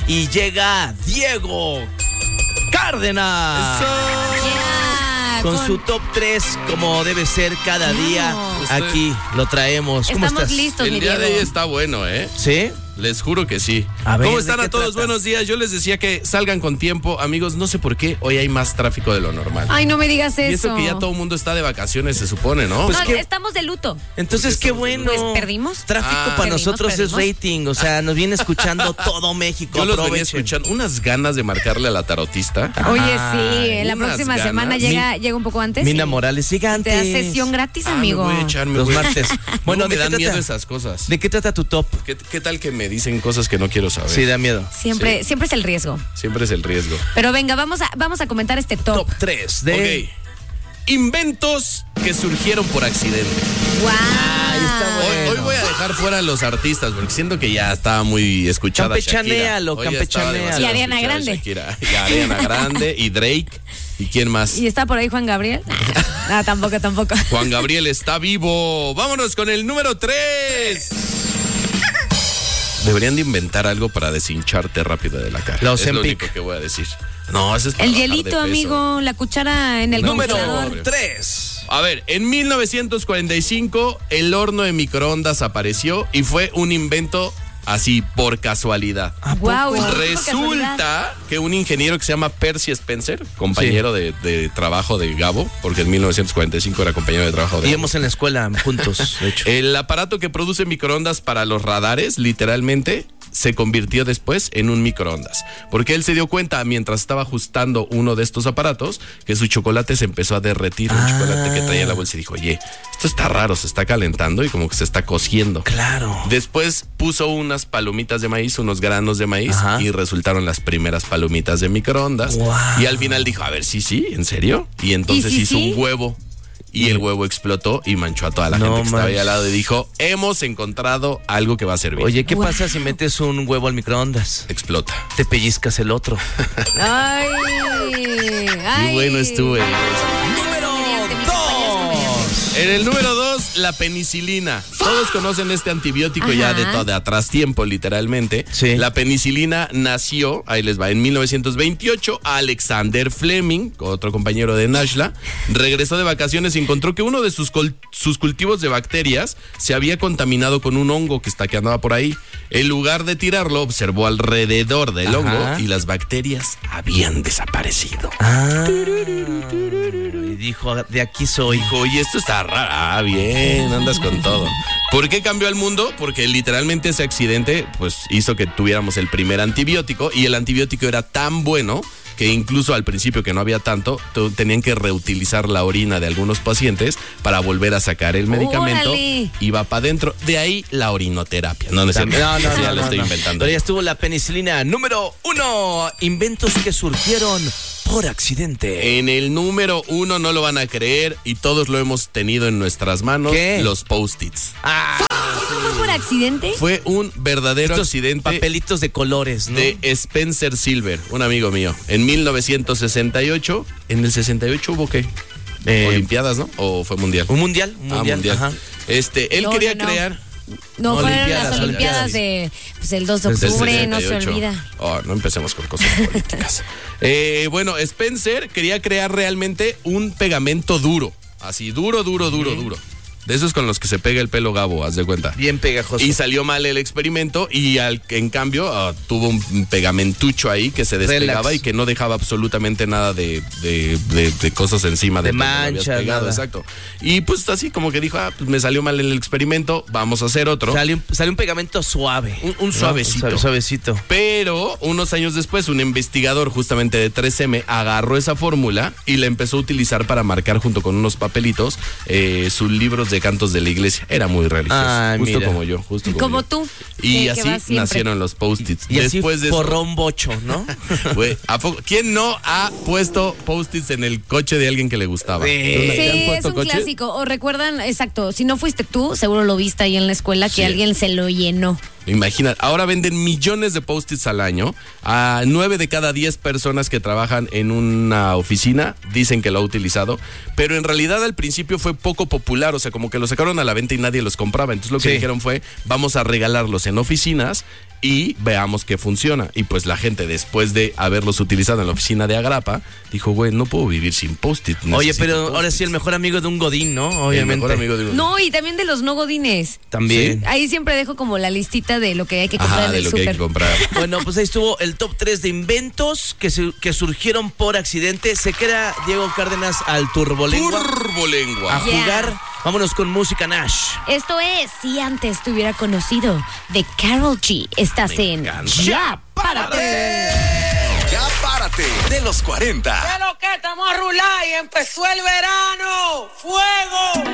y llega Diego Cárdenas. Con su top 3, como debe ser cada día. Aquí lo traemos. ¿Cómo Estamos estás? listos, mi El día de hoy Diego. está bueno, ¿eh? ¿Sí? Les juro que sí. A ver, ¿cómo ¿de están qué a todos? trata? Buenos días. Yo les decía que salgan con tiempo, amigos. No sé por qué hoy hay más tráfico de lo normal. Ay, no me digas Y eso. eso que ya todo el mundo está de vacaciones, se supone, ¿no? Pues No, ¿qué? estamos de luto. Entonces, qué bueno. Pues, ¿perdimos? Tráfico para Perdimos, nosotros perdimos. es rating. O sea, nos viene escuchando todo México. Yo los venía Aprovechen. escuchando. Unas ganas de marcarle a la tarotista. Oye, Ay, sí, la unas próxima ganas. semana llega un poco antes. Mina y Morales, Te da gigantes. sesión gratis, Me amigo. voy a echar, me Los voy a- martes. Bueno, Luego me ¿de qué dan miedo trata? esas cosas. ¿De qué trata tu top? ¿Qué tal que me dicen cosas que no quiero saber? Sí, da miedo. Siempre es el riesgo. Siempre es el riesgo. Pero venga, vamos a comentar este top. Top 3 de... Ok. Inventos que surgieron por accidente. ¡Wow! está bueno. Hoy voy a dejar fuera a los artistas porque siento que ya estaba muy escuchada Campechanéalo, Shakira. Hoy ya estaba campechanéalo. demasiado Y Ariana escuchada Grande. Shakira. Y Ariana Grande y Drake. ¿Y quién más? ¿Y está por ahí Juan Gabriel? No, tampoco. Juan Gabriel está vivo. Vámonos con el número 3. Deberían de inventar algo para deshincharte rápido de la cara. La es lo Ozempic. único que voy a decir. No, ese es para El bajar de hielito, peso. amigo, la cuchara en el Número congelador. 3. A ver, en 1945 el horno de microondas apareció y fue un invento así por casualidad. Guau, ¿y por qué Resulta que un ingeniero que se llama Percy Spencer, compañero de trabajo de Gabo, porque en 1945 era compañero de trabajo de Gabo. Íbamos en la escuela juntos, de hecho. El aparato que produce microondas para los radares, literalmente, se convirtió después en un microondas. Porque él se dio cuenta, mientras estaba ajustando uno de estos aparatos, que su chocolate se empezó a derretir. Un chocolate que traía en la bolsa y dijo, oye, esto está raro, se está calentando y como que se está cociendo. Claro. Después puso unas palomitas de maíz, unos granos de maíz, Ajá. y resultaron las primeras palomitas de microondas. Wow. Y al final dijo, a ver, sí, ¿en serio? Y entonces ¿Y sí, hizo sí? un huevo. Y el huevo explotó y manchó a toda la No gente que estaba ahí manches. al lado y dijo, hemos encontrado algo que va a servir. Oye, ¿qué Guau. pasa si metes un huevo al microondas? Explota. Te pellizcas el otro. Ay. Y bueno estuve. Número 2. En el número 2, la penicilina. Todos conocen este antibiótico ya de atrás tiempo, literalmente. Sí. La penicilina nació, ahí les va, en 1928. Alexander Fleming, otro compañero de Nashla, regresó de vacaciones y encontró que uno de sus cultivos de bacterias se había contaminado con un hongo que andaba por ahí. En lugar de tirarlo, observó alrededor del Ajá. hongo y las bacterias habían desaparecido. Y dijo, de aquí soy. Dijo, oye, esto está raro. Ah, bien, andas con todo. ¿Por qué cambió el mundo? Porque literalmente ese accidente pues hizo que tuviéramos el primer antibiótico y el antibiótico era tan bueno que incluso al principio, que no había tanto, tenían que reutilizar la orina de algunos pacientes para volver a sacar el medicamento. ¡Órale! Iba para adentro. De ahí la orinoterapia. No, es cierto. No, Ya lo estoy inventando. Pero ya estuvo la penicilina. Número 1. Inventos que surgieron por accidente. En el número 1 no lo van a creer y todos lo hemos tenido en nuestras manos. ¿Qué? Los post-its. ¿Eso fue por accidente? Fue un verdadero Estos accidente papelitos de colores, ¿no? de Spencer Silver, un amigo mío. En 1968, ¿en el 68 hubo qué? Olimpiadas, ¿no? ¿O fue mundial? Un mundial. Mundial. Ajá. Él No, quería no. crear. No, fueron Olimpiadas, las Olimpiadas de el 2 de Desde el octubre, no se 68. olvida. Oh, no empecemos con cosas políticas. Bueno, Spencer quería crear realmente un pegamento duro. Así, duro. De esos con los que se pega el pelo Gabo, haz de cuenta. Bien pegajoso. Y salió mal el experimento y en cambio tuvo un pegamentucho ahí que se despegaba Relax. y que no dejaba absolutamente nada de cosas encima De donde lo habías manchas, pegado, nada. exacto. Y pues así como que dijo, pues me salió mal el experimento, vamos a hacer otro. Sale un pegamento suave. Un ¿no? suavecito. Suavecito. Pero unos años después, un investigador justamente de 3M agarró esa fórmula y la empezó a utilizar para marcar junto con unos papelitos sus libros de cantos de la iglesia. Era muy religioso. Ah, justo mira. como yo, justo Como yo. tú. Y que así vas siempre. nacieron los post-its. Y así Después de eso, forró un bocho, ¿no? güey, ¿a poco? ¿Quién no ha puesto post-its en el coche de alguien que le gustaba? Sí. ¿Te han Sí, es puesto un coche? clásico. O recuerdan, exacto, si no fuiste tú, seguro lo viste ahí en la escuela que Sí. alguien se lo llenó. Imagina, ahora venden millones de post-its al año. A 9 de cada 10 personas que trabajan en una oficina dicen que lo ha utilizado. Pero en realidad al principio fue poco popular. O sea, como que lo sacaron a la venta y nadie los compraba. Entonces lo que Sí. dijeron fue, vamos a regalarlos en oficinas y veamos qué funciona. Y pues la gente, después de haberlos utilizado en la oficina de Agrapa, dijo, güey, no puedo vivir sin Post-it. Oye, pero ahora sí el mejor amigo de un godín, ¿no? Obviamente. El mejor amigo de un... No, y también de los no godines. También. ¿Sí? Ahí siempre dejo como la listita de lo que hay que comprar en el de lo que hay que súper. comprar. Bueno, pues ahí estuvo el top 3 de inventos que surgieron por accidente. Se queda Diego Cárdenas al turbolengua. Turbolengua. A jugar. Vámonos con música, Nash. Esto es Si Antes Te Hubiera Conocido, de Karol G. Estás en Ya Párate. Ya Párate, de los 40. Pero que estamos a rular y empezó el verano. ¡Fuego!